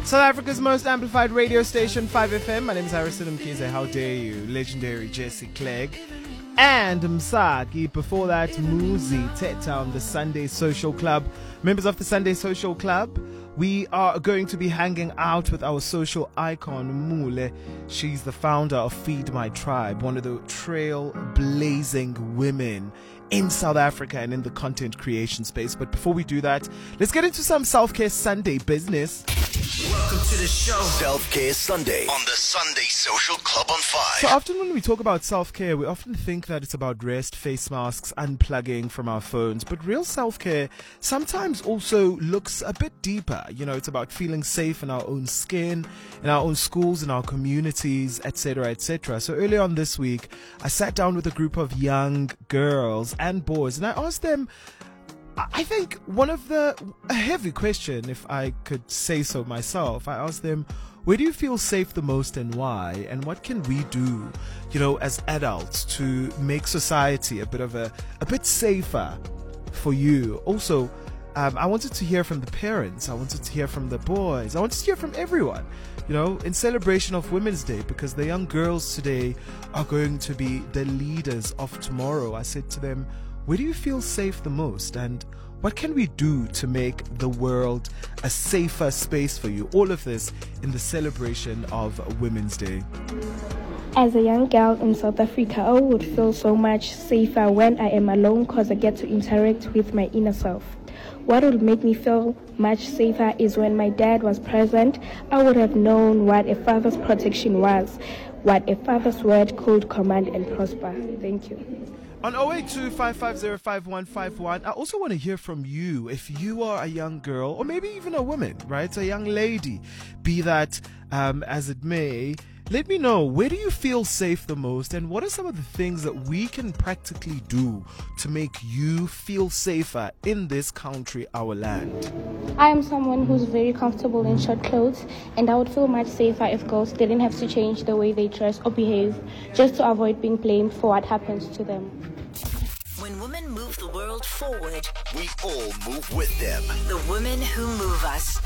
South Africa's most amplified radio station, 5FM. My name is Harrison Mkize. How dare you? Legendary Jesse Clegg. And Msaki. Before that, Muzi Teta on the Sunday Social Club. Members of the Sunday Social Club, we are going to be hanging out with our social icon, Mule. She's the founder of Feed My Tribe, one of the trailblazing women in South Africa and in the content creation space. But before we do that, let's get into some Self-Care Sunday business. Welcome to the show. Self-Care Sunday on the Sunday Social Club on 5. So often when we talk about self-care, we often think that it's about rest, face masks, unplugging from our phones. But real self-care sometimes also looks a bit deeper. You know, it's about feeling safe in our own skin, in our own schools, in our communities, etc., etc. So earlier on this week, I sat down with a group of young girls and boys, and I asked them, I think a heavy question, if I could say so myself, I asked them, where do you feel safe the most and why? And what can we do, as adults to make society a bit safer for you? Also, I wanted to hear from the parents. I wanted to hear from the boys. I wanted to hear from everyone, in celebration of Women's Day, because the young girls today are going to be the leaders of tomorrow. I said to them, where do you feel safe the most? And what can we do to make the world a safer space for you? All of this in the celebration of Women's Day. As a young girl in South Africa, I would feel so much safer when I am alone because I get to interact with my inner self. What would make me feel much safer is when my dad was present. I would have known what a father's protection was, what a father's word could command and prosper. Thank you. On 082-550-5151, I also want to hear from you. If you are a young girl, or maybe even a woman, right? A young lady, be that as it may, let me know, where do you feel safe the most? And what are some of the things that we can practically do to make you feel safer in this country, our land? I am someone who's very comfortable in short clothes, and I would feel much safer if girls didn't have to change the way they dress or behave just to avoid being blamed for what happens to them. When women move the world forward, we all move with them. the women who move us.